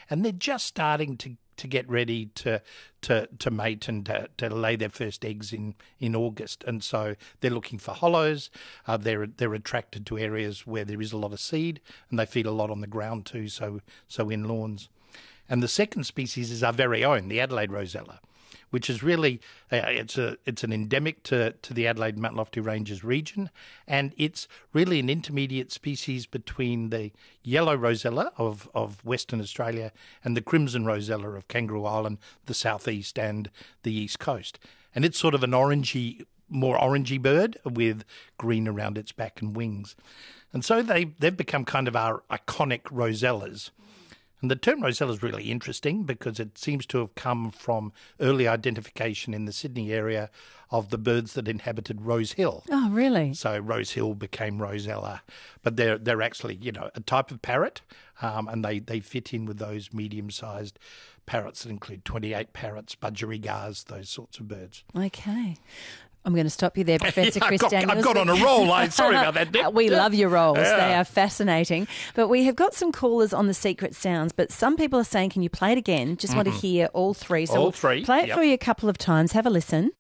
and they're just starting to get ready to mate and to lay their first eggs in August, and so they're looking for hollows. They're attracted to areas where there is a lot of seed, and they feed a lot on the ground too. So in lawns. And the second species is our very own, the Adelaide rosella, which is really it's an endemic to the Adelaide Mount Lofty Ranges region, and it's really an intermediate species between the yellow rosella of Western Australia and the crimson rosella of Kangaroo Island, the southeast and the east coast. And it's sort of an more orangey bird with green around its back and wings. And so they've become kind of our iconic rosellas. And the term rosella is really interesting because it seems to have come from early identification in the Sydney area of the birds that inhabited Rose Hill. Oh, really? So Rose Hill became rosella. But they're actually, a type of parrot, and they fit in with those medium-sized parrots that include 28 parrots, budgerigars, those sorts of birds. Okay. I'm going to stop you there, Professor Chris Daniels. I've got on a roll. Sorry about that, Deb. We love your rolls. Yeah. They are fascinating. But we have got some callers on the secret sounds, but some people are saying, can you play it again? Just want to hear all three. So all three. Play it for you a couple of times. Have a listen.